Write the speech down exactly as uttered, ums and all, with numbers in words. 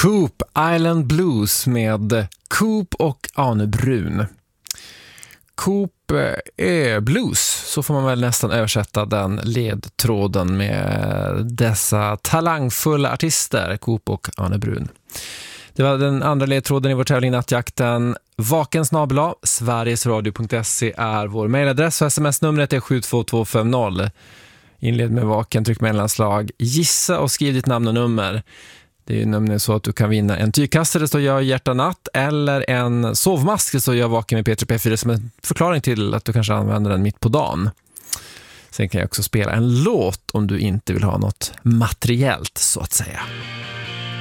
Coop Island Blues med Coop och Arne Brun. Coop är blues, så får man väl nästan översätta den ledtråden med dessa talangfulla artister, Coop och Arne Brun. Det var den andra ledtråden i vår tävling Nattjakten. Vakensnabla, sverigesradio punkt se är vår mejladress och sms-numret är sju två två fem noll. Inled med vaken, tryck mellanslag, gissa och skriv ditt namn och nummer. Det är ju nämligen så att du kan vinna en tygkastare, det står jag hjärta natt, eller en sovmask, det står jag vaken med P tre P fyra, som en förklaring till att du kanske använder den mitt på dagen. Sen kan jag också spela en låt om du inte vill ha något materiellt, så att säga.